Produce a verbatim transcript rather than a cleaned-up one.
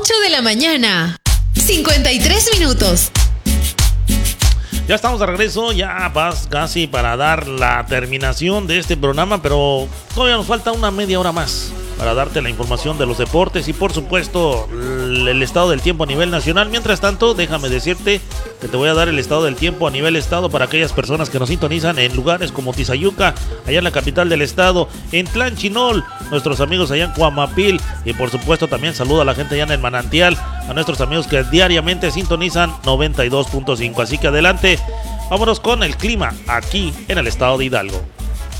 ocho de la mañana, cincuenta y tres minutos. Ya estamos de regreso, ya vas casi para dar la terminación de este programa, pero todavía nos falta una media hora más para darte la información de los deportes y por supuesto el estado del tiempo a nivel nacional. Mientras tanto, déjame decirte que te voy a dar el estado del tiempo a nivel estado para aquellas personas que nos sintonizan en lugares como Tizayuca, allá en la capital del estado, en Tlanchinol, nuestros amigos allá en Cuamapil, y por supuesto también saludo a la gente allá en el Manantial, a nuestros amigos que diariamente sintonizan noventa y dos punto cinco. Así que adelante, vámonos con el clima aquí en el estado de Hidalgo.